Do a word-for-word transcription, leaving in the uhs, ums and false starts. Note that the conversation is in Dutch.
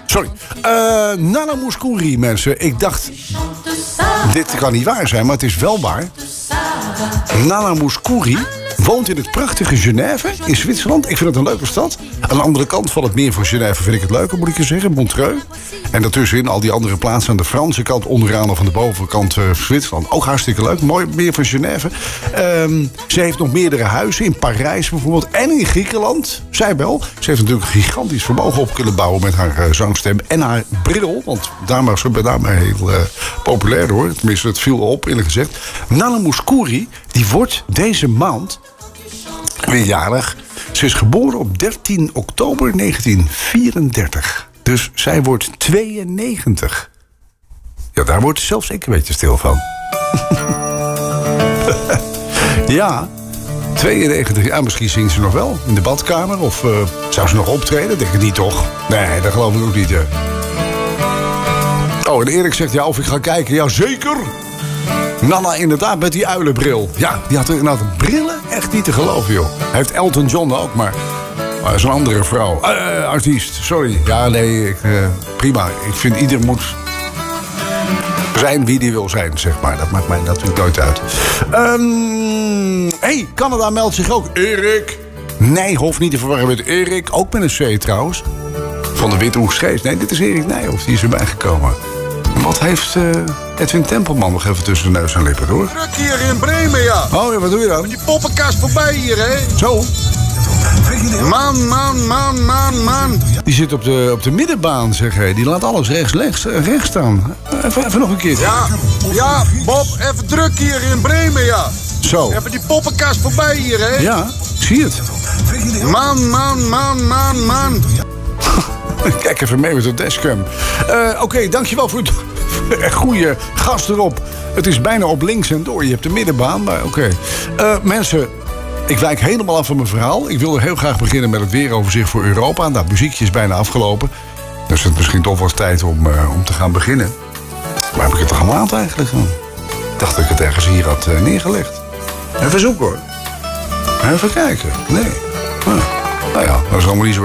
Sorry. Uh, Nana Mouskouri, mensen. Ik dacht, dit kan niet waar zijn, maar het is wel waar. Nana Mouskouri woont in het prachtige Genève in Zwitserland. Ik vind het een leuke stad. Aan de andere kant van het meer van Genève vind ik het leuker, moet ik je zeggen. Montreux. En daartussenin al die andere plaatsen aan de Franse kant, onderaan of aan de bovenkant uh, Zwitserland. Ook hartstikke leuk. Mooi, meer van Genève. Um, ze heeft nog meerdere huizen. In Parijs bijvoorbeeld. En in Griekenland. Zij wel. Ze heeft natuurlijk een gigantisch vermogen op kunnen bouwen met haar uh, zangstem. En haar bril. Want daar was ze bij daarmee heel uh, populair hoor. Tenminste, het viel op, eerlijk gezegd. Nana Mouskouri, die wordt deze maand weer jarig. Ze is geboren op dertien oktober negentien vierendertig. Dus zij wordt tweeënnegentig. Ja, daar wordt zelfs ik een beetje stil van. Ja, tweeënnegentig. Ja, misschien zingt ze nog wel in de badkamer. Of uh, zou ze nog optreden? Denk ik niet, toch? Nee, dat geloof ik ook niet. Hè. Oh, en Erik zegt, ja, of ik ga kijken. Ja, zeker. Nana, inderdaad, met die uilenbril. Ja, die had inderdaad brillen echt niet te geloven, joh. Hij heeft Elton John ook, maar... Maar dat is een andere vrouw. Uh, artiest, sorry. Ja, nee, ik, uh, prima. Ik vind ieder moet zijn wie die wil zijn, zeg maar. Dat maakt mij natuurlijk nooit uit. Um, Hé, hey, Canada meldt zich ook. Erik Nijhoff, niet te verwarren met Erik. Ook met een C trouwens. Van de Witte Oegstrees. Nee, dit is Erik Nijhoff, die is erbij gekomen. Wat heeft uh, Edwin Tempelman nog even tussen de neus en lippen, hoor? Druk hier in Bremen, ja. Oh, ja, wat doe je dan? Die poppenkast voorbij hier, hè. Zo. Man, man, man, man, man. Die zit op de, op de middenbaan, zeg hij. Die laat alles rechts, rechts, rechts staan. Even, even nog een keer. Ja, ja, Bob, even druk hier in Bremen, ja. Zo. Even die poppenkast voorbij hier, hè. Ja, ik zie het. Man, man, man, man, man. Kijk even mee met de dashcam. Uh, Oké, okay, dankjewel voor het goede gast erop. Het is bijna op links en door. Je hebt de middenbaan, maar oké. Okay. Uh, mensen... Ik wijk helemaal af van mijn verhaal. Ik wilde heel graag beginnen met het weeroverzicht voor Europa. Nou, muziekje is bijna afgelopen. Dus het is misschien toch wel eens tijd om, uh, om te gaan beginnen. Waar heb ik het toch gelaten eigenlijk? Ik dacht dat ik het ergens hier had uh, neergelegd. Even zoeken hoor. Even kijken. Nee. Nou, nou ja, dat is allemaal niet zo